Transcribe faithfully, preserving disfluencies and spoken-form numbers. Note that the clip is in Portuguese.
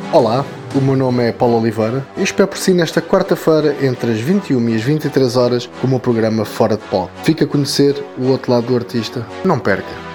Olá, o meu nome é Paulo Oliveira e espero por si nesta quarta-feira entre as vinte e uma e as vinte e três horas com o meu programa Fora de Pó. Fica a conhecer o outro lado do artista. Não perca!